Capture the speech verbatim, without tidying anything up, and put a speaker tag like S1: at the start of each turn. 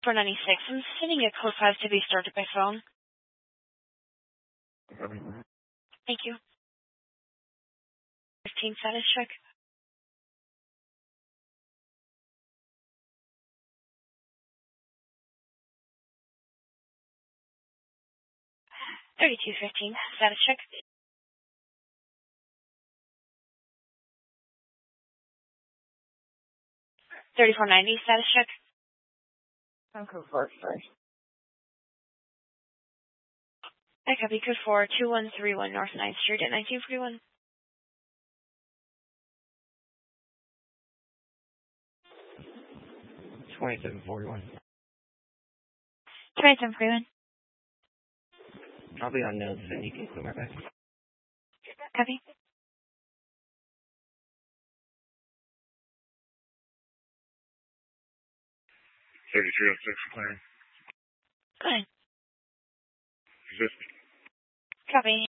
S1: four ninety-six. I'm sending a code five to be started by phone. Thank you. fifteen status check. thirty-two fifteen status check. thirty-four ninety status check.
S2: I'm code four first.
S1: I copy code four, two one three one North ninth Street at nineteen forty-one.
S3: twenty-seven forty-one.
S1: twenty-seven forty-one.
S3: I'll be on notes if you can come right back.
S1: Copy.
S4: thirty-three oh six, clearing.
S1: Go ahead.
S4: Resisting.
S1: Copy.